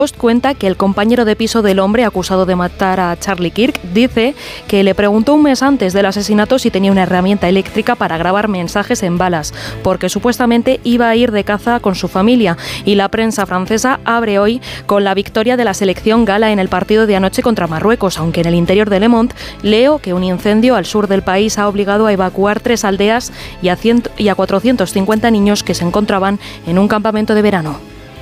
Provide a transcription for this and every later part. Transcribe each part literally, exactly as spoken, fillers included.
Post cuenta que el compañero de piso del hombre acusado de matar a Charlie Kirk dice que le preguntó un mes antes del asesinato si tenía una herramienta eléctrica para grabar mensajes en balas, porque supuestamente iba a ir de caza con su familia. Y la prensa francesa abre hoy con la victoria de la selección gala en el partido de anoche contra Marruecos, aunque en el interior de Le Monde leo que un incendio al sur del país ha obligado a evacuar tres aldeas y a, cien, y a cuatrocientos cincuenta niños que se encontraban en un campamento de verano.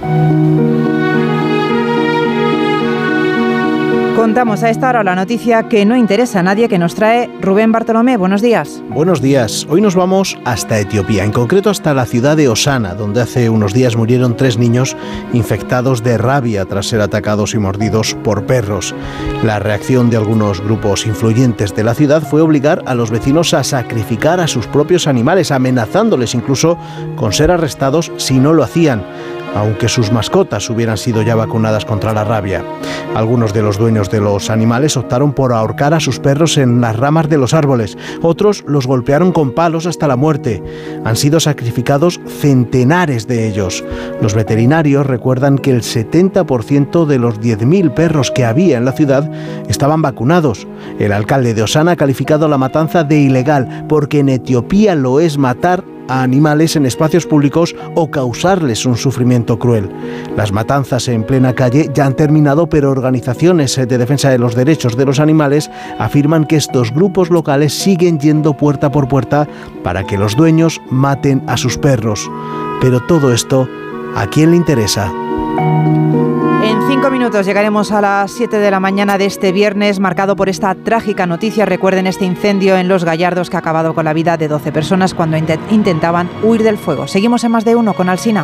Contamos a esta hora la noticia que no interesa a nadie, que nos trae Rubén Bartolomé. Buenos días. Buenos días. Hoy nos vamos hasta Etiopía, en concreto hasta la ciudad de Hosana, donde hace unos días murieron tres niños infectados de rabia tras ser atacados y mordidos por perros. La reacción de algunos grupos influyentes de la ciudad fue obligar a los vecinos a sacrificar a sus propios animales, amenazándoles incluso con ser arrestados si no lo hacían, aunque sus mascotas hubieran sido ya vacunadas contra la rabia. Algunos de los dueños de los animales optaron por ahorcar a sus perros en las ramas de los árboles. Otros los golpearon con palos hasta la muerte. Han sido sacrificados centenares de ellos. Los veterinarios recuerdan que el setenta por ciento de los diez mil perros que había en la ciudad estaban vacunados. El alcalde de Hosana ha calificado la matanza de ilegal, porque en Etiopía lo es matar a animales en espacios públicos o causarles un sufrimiento cruel. Las matanzas en plena calle ya han terminado, pero organizaciones de defensa de los derechos de los animales afirman que estos grupos locales siguen yendo puerta por puerta para que los dueños maten a sus perros. Pero todo esto, ¿a quién le interesa? En cinco minutos llegaremos a las siete de la mañana de este viernes, marcado por esta trágica noticia. Recuerden este incendio en Los Gallardos que ha acabado con la vida de doce personas cuando int- intentaban huir del fuego. Seguimos en Más de Uno con Alsina.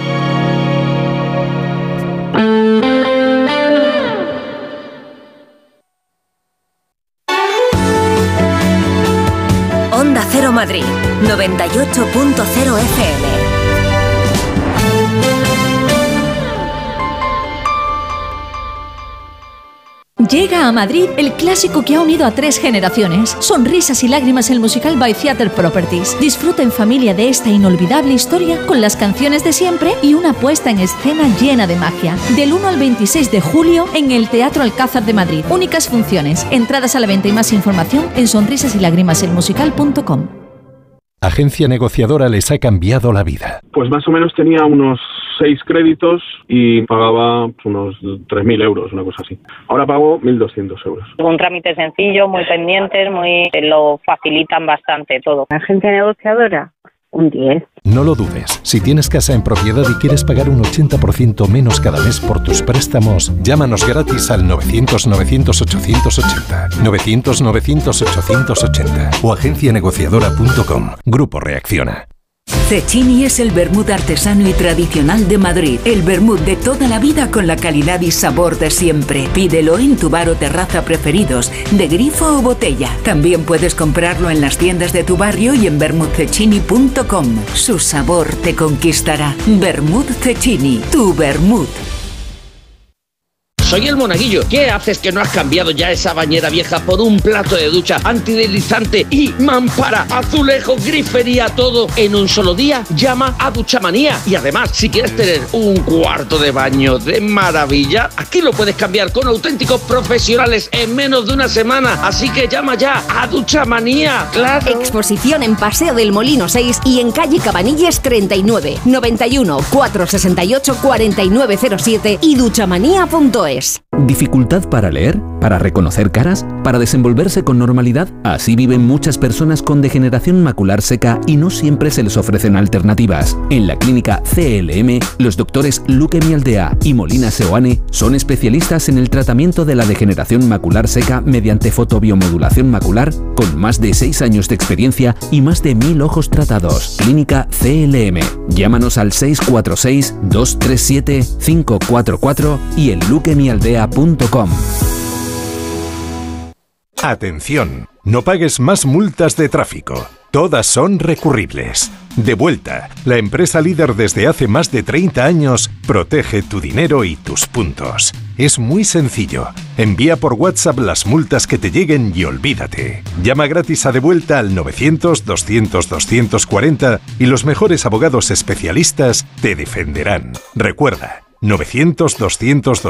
Onda Cero Madrid, noventa y ocho punto cero F M. Llega a Madrid el clásico que ha unido a tres generaciones. Sonrisas y lágrimas, el musical by Theatre Properties. Disfruta en familia de esta inolvidable historia con las canciones de siempre y una puesta en escena llena de magia. Del uno al veintiséis de julio en el Teatro Alcázar de Madrid. Únicas funciones. Entradas a la venta y más información en sonrisas y lágrimas el musical punto com. Agencia Negociadora les ha cambiado la vida. Pues más o menos tenía unos seis créditos y pagaba unos tres mil euros, una cosa así. Ahora pago mil doscientos euros. Un trámite sencillo, muy pendientes, muy lo facilitan bastante todo. Agencia Negociadora, un diez. No lo dudes. Si tienes casa en propiedad y quieres pagar un ochenta por ciento menos cada mes por tus préstamos, llámanos gratis al novecientos novecientos ochocientos ochenta. novecientos novecientos ochocientos ochenta o agencia negociadora punto com. Grupo Reacciona. Cecchini es el vermut artesano y tradicional de Madrid. El vermut de toda la vida con la calidad y sabor de siempre. Pídelo en tu bar o terraza preferidos, de grifo o botella. También puedes comprarlo en las tiendas de tu barrio y en vermut cecchini punto com. Su sabor te conquistará. Vermut Cecchini, tu vermut. Soy el Monaguillo. ¿Qué haces que no has cambiado ya esa bañera vieja por un plato de ducha antideslizante y mampara, azulejo, grifería, todo en un solo día? Llama a Duchamanía. Y además, si quieres tener un cuarto de baño de maravilla, aquí lo puedes cambiar con auténticos profesionales en menos de una semana. Así que llama ya a Duchamanía. ¡Claro! Exposición en Paseo del Molino seis y en calle Cabanilles treinta y nueve, noventa y uno, cuatrocientos sesenta y ocho, cuarenta y nueve cero siete y duchamanía punto es. ¿Dificultad para leer? ¿Para reconocer caras? ¿Para desenvolverse con normalidad? Así viven muchas personas con degeneración macular seca y no siempre se les ofrecen alternativas. En la clínica C L M, los doctores Luque Mialdea y Molina Seoane son especialistas en el tratamiento de la degeneración macular seca mediante fotobiomodulación macular, con más de seis años de experiencia y más de mil ojos tratados. Clínica C L M. Llámanos al seis cuatro seis, dos tres siete, cinco cuatro cuatro y en luque mialdea punto com. Atención, no pagues más multas de tráfico. Todas son recurribles. Devuelta, la empresa líder desde hace más de treinta años, protege tu dinero y tus puntos. Es muy sencillo. Envía por WhatsApp las multas que te lleguen y olvídate. Llama gratis a Devuelta al novecientos, doscientos, doscientos cuarenta y los mejores abogados especialistas te defenderán. Recuerda, novecientos doscientos